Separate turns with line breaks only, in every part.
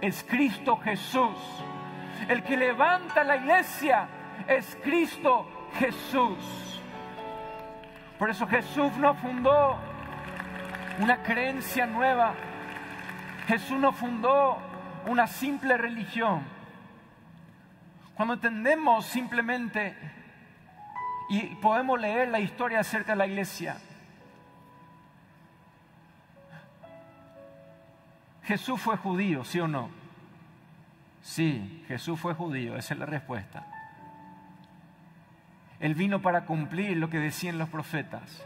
es Cristo Jesús. El que levanta la iglesia es Cristo Jesús. Por eso Jesús no fundó una creencia nueva. Jesús no fundó una simple religión. Cuando entendemos simplemente y podemos leer la historia acerca de la iglesia, Jesús fue judío, ¿sí o no? Sí, Jesús fue judío, esa es la respuesta. Él vino para cumplir lo que decían los profetas.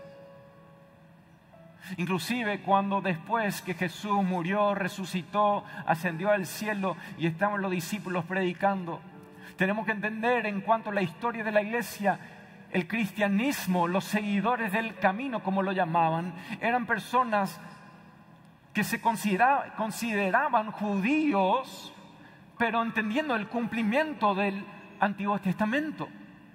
Inclusive cuando después que Jesús murió, resucitó, ascendió al cielo y estaban los discípulos predicando, tenemos que entender en cuanto a la historia de la iglesia, el cristianismo, los seguidores del camino, como lo llamaban, eran personas que se consideraban judíos, pero entendiendo el cumplimiento del Antiguo Testamento.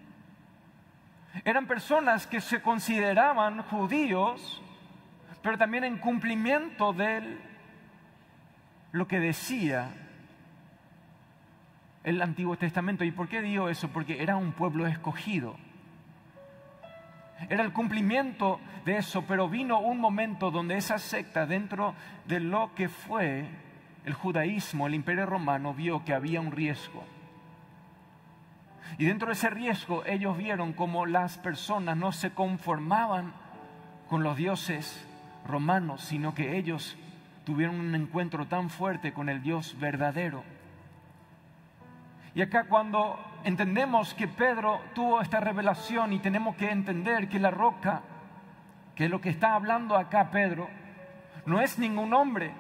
Eran personas que se consideraban judíos, pero también en cumplimiento de lo que decía el Antiguo Testamento. ¿Y por qué digo eso? Porque era un pueblo escogido. Era el cumplimiento de eso, pero vino un momento donde esa secta, dentro de lo que fue el judaísmo, el imperio romano, vio que había un riesgo. Y dentro de ese riesgo ellos vieron como las personas no se conformaban con los dioses romanos, sino que ellos tuvieron un encuentro tan fuerte con el Dios verdadero. Y acá cuando entendemos que Pedro tuvo esta revelación y tenemos que entender que la roca, que es lo que está hablando acá Pedro, no es ningún hombre.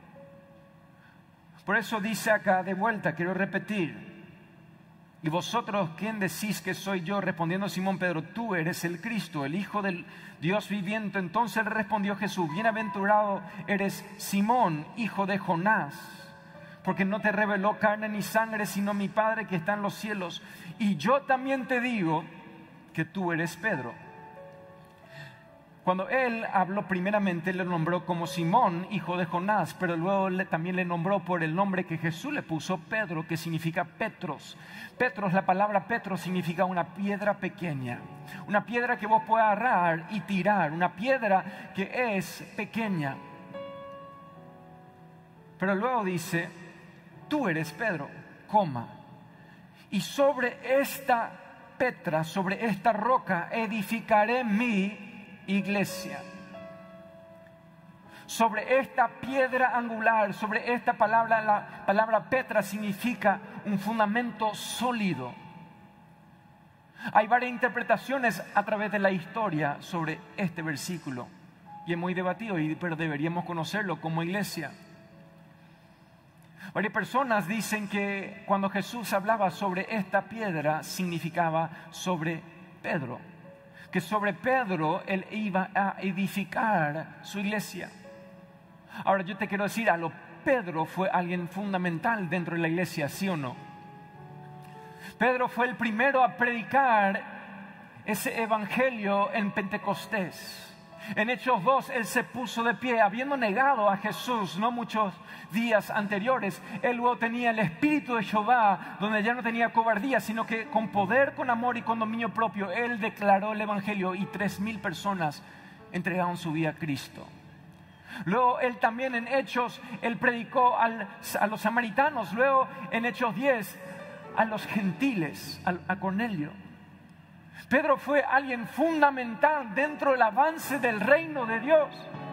Por eso dice acá de vuelta, quiero repetir: ¿y vosotros quién decís que soy yo? Respondiendo Simón Pedro, tú eres el Cristo, el Hijo del Dios viviente. Entonces le respondió Jesús, bienaventurado eres Simón, hijo de Jonás, porque no te reveló carne ni sangre, sino mi Padre que está en los cielos. Y yo también te digo que tú eres Pedro. Cuando él habló primeramente, le nombró como Simón, hijo de Jonás, pero luego también le nombró por el nombre que Jesús le puso, Pedro, que significa Petros. Petros, la palabra Petros significa una piedra pequeña, una piedra que vos puedas agarrar y tirar, una piedra que es pequeña. Pero luego dice, tú eres Pedro, coma, y sobre esta Petra, sobre esta roca, edificaré mi iglesia. Sobre esta piedra angular, sobre esta palabra, la palabra Petra significa un fundamento sólido. Hay varias interpretaciones a través de la historia sobre este versículo y es muy debatido, pero deberíamos conocerlo como iglesia. Varias personas dicen que cuando Jesús hablaba sobre esta piedra significaba sobre Pedro, que sobre Pedro él iba a edificar su iglesia. Ahora yo te quiero decir algo, Pedro fue alguien fundamental dentro de la iglesia, ¿sí o no? Pedro fue el primero a predicar ese evangelio en Pentecostés. En Hechos 2 él se puso de pie, habiendo negado a Jesús no muchos días anteriores. Él luego tenía el espíritu de Jehová, donde ya no tenía cobardía, sino que con poder, con amor y con dominio propio, él declaró el evangelio y 3,000 personas entregaron su vida a Cristo. Luego él también en Hechos, él predicó a los samaritanos. Luego en Hechos 10 a los gentiles, a Cornelio. Pedro fue alguien fundamental dentro del avance del reino de Dios.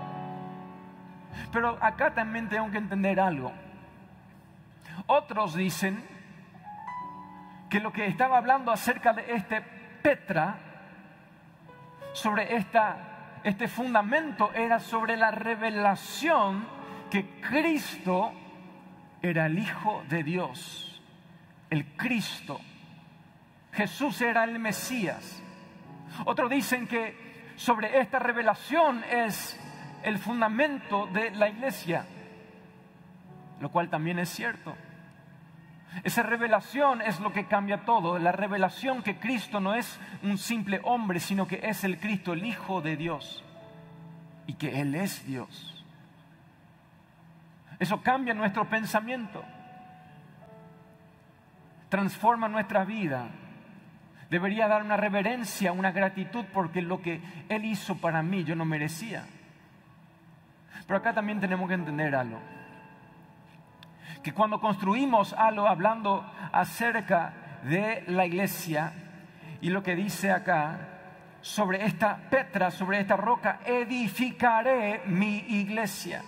Pero acá también tengo que entender algo. Otros dicen que lo que estaba hablando acerca de este Petra, sobre este fundamento, era sobre la revelación que Cristo era el Hijo de Dios, el Cristo. Jesús era el Mesías. Otros dicen que sobre esta revelación es el fundamento de la iglesia, lo cual también es cierto. Esa revelación es lo que cambia todo. La revelación que Cristo no es un simple hombre, sino que es el Cristo, el Hijo de Dios, y que Él es Dios. Eso cambia nuestro pensamiento, transforma nuestra vida. Debería dar una reverencia, una gratitud, porque lo que Él hizo para mí yo no merecía. Pero acá también tenemos que entender algo. Que cuando construimos algo hablando acerca de la iglesia, y lo que dice acá, sobre esta Petra, sobre esta roca, edificaré mi iglesia.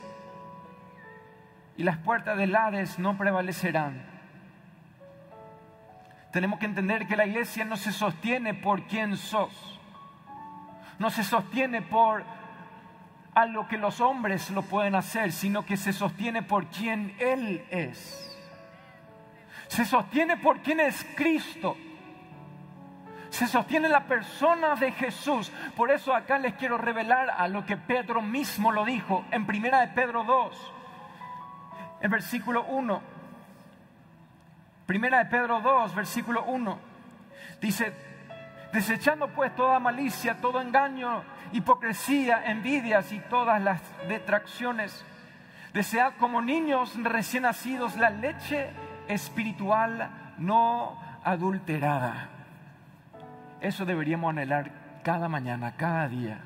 Y las puertas del Hades no prevalecerán. Tenemos que entender que la iglesia no se sostiene por quién sos. No se sostiene por algo que los hombres lo pueden hacer, sino que se sostiene por quién Él es. Se sostiene por quién es Cristo. Se sostiene en la persona de Jesús. Por eso acá les quiero revelar a lo que Pedro mismo lo dijo en 1 de Pedro 2, en versículo 1. 1 de Pedro 2, versículo 1. Dice: desechando pues toda malicia, todo engaño, hipocresía, envidias y todas las detracciones, desead como niños recién nacidos la leche espiritual no adulterada. Eso deberíamos anhelar cada mañana, cada día.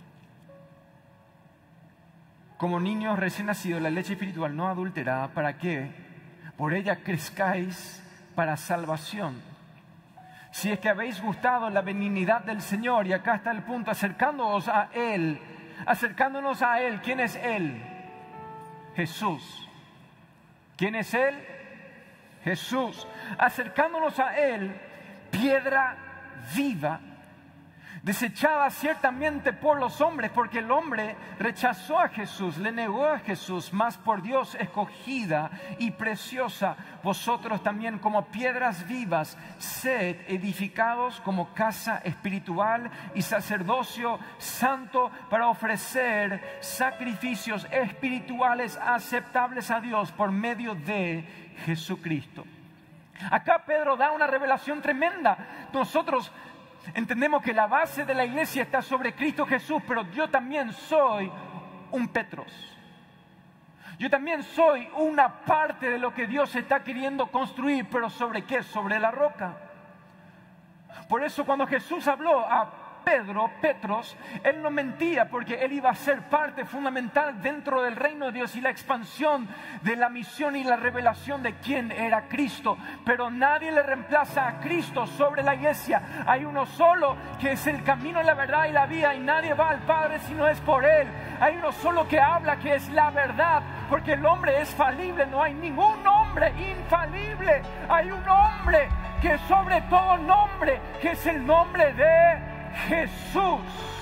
Como niños recién nacidos la leche espiritual no adulterada, ¿para qué? Por ella crezcáis para salvación. Si es que habéis gustado la benignidad del Señor, y acá está el punto, acercándonos a Él. ¿Quién es Él? Jesús. ¿Quién es Él? Jesús. Acercándonos a Él, piedra viva, desechada ciertamente por los hombres, porque el hombre rechazó a Jesús, le negó a Jesús, mas por Dios escogida y preciosa. Vosotros también, como piedras vivas, sed edificados como casa espiritual y sacerdocio santo, para ofrecer sacrificios espirituales aceptables a Dios por medio de Jesucristo. Acá Pedro da una revelación tremenda. Nosotros entendemos que la base de la iglesia está sobre Cristo Jesús, pero yo también soy un Petros. Yo también soy una parte de lo que Dios está queriendo construir, pero ¿sobre qué? Sobre la roca. Por eso cuando Jesús habló a Petros, Él no mentía, porque Él iba a ser parte fundamental dentro del reino de Dios y la expansión de la misión y la revelación de quién era Cristo. Pero nadie le reemplaza a Cristo sobre la iglesia. Hay uno solo que es el camino, la verdad y la vida, y nadie va al Padre si no es por Él. Hay uno solo que habla, que es la verdad, porque el hombre es falible, no hay ningún hombre infalible. Hay un hombre que sobre todo nombre, que es el nombre de Jesús.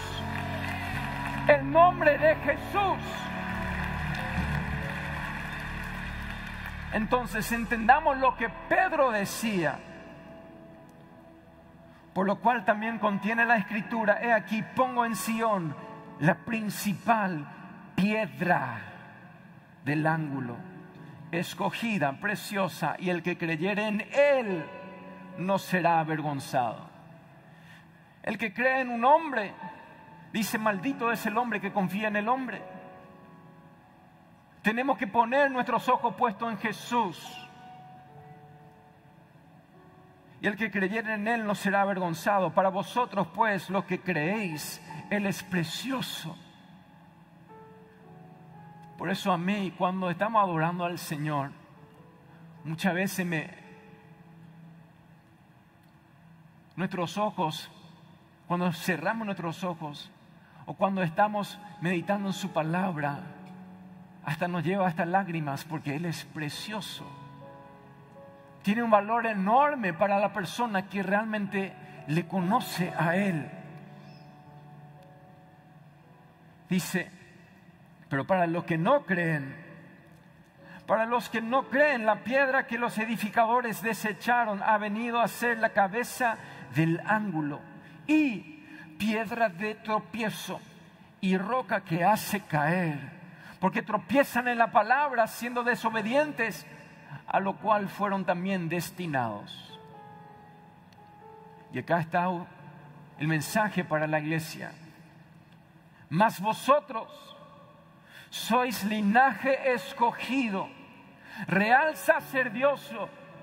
El nombre de Jesús. Entonces entendamos lo que Pedro decía, por lo cual también contiene la escritura: he aquí pongo en Sión la principal piedra del ángulo, escogida, preciosa, y el que creyere en Él no será avergonzado. El que cree en un hombre, dice: maldito es el hombre que confía en el hombre. Tenemos que poner nuestros ojos puestos en Jesús. Y el que creyere en Él no será avergonzado. Para vosotros pues, los que creéis, Él es precioso. Por eso a mí, cuando estamos adorando al Señor, muchas veces nuestros ojos, cuando cerramos nuestros ojos o cuando estamos meditando en su palabra, hasta nos lleva hasta lágrimas, porque Él es precioso. Tiene un valor enorme para la persona que realmente le conoce a Él. Dice: pero para los que no creen, la piedra que los edificadores desecharon ha venido a ser la cabeza del ángulo, y piedra de tropiezo y roca que hace caer, porque tropiezan en la palabra siendo desobedientes, a lo cual fueron también destinados. Y acá está el mensaje para la iglesia: mas vosotros Sois linaje escogido, real sacerdocio,